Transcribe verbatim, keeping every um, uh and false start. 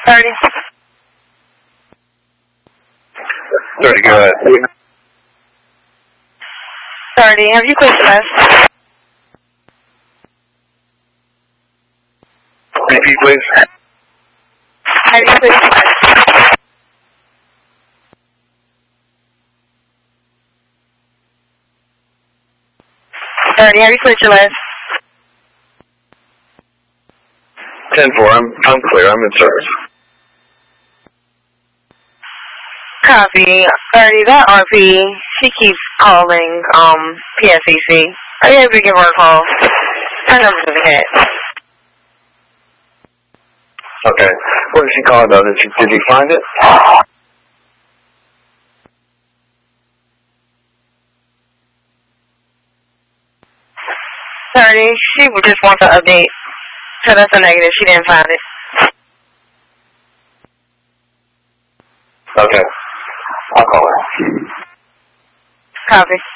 thirty. thirty, go ahead. thirty, have you cleared your list? Repeat, please. Have you cleared your list? thirty, have you cleared your list? ten four, I'm, I'm clear. I'm in service. Copy. thirty, that R P, she keeps calling um, P S E C. Are you able to give her a call? Her number's in the head. Okay. What did she call about? Did you, did you find it? thirty, she would just want to update. So that's a negative. She didn't find it. Okay. I'll call her. Copy.